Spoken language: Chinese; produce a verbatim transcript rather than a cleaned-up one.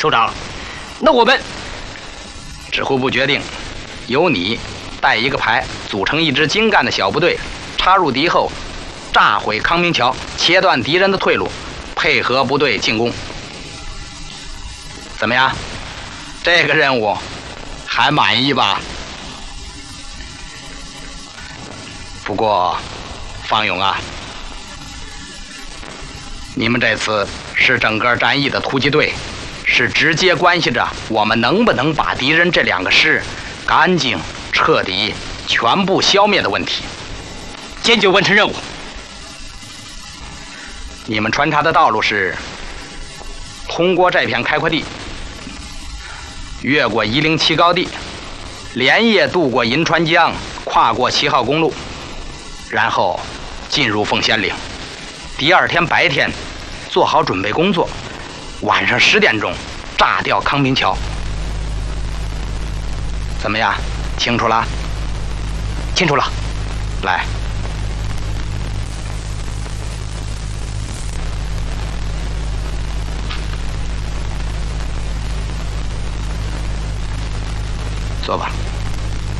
首长，那我们指挥部决定，由你带一个排，组成一支精干的小部队，插入敌后，炸毁康明桥，切断敌人的退路，配合部队进攻。怎么样？这个任务还满意吧？不过，方勇啊，你们这次是整个战役的突击队，是直接关系着我们能不能把敌人这两个师干净、彻底、全部消灭的问题。 坚决完成任务。 你们穿插的道路是通过这片开阔地，越过一零七高地，连夜渡过银川江，跨过七号公路，然后进入凤仙岭。第二天白天做好准备工作，晚上十点钟炸掉康明桥。怎么样？清楚了？ 清楚了。 来，坐吧。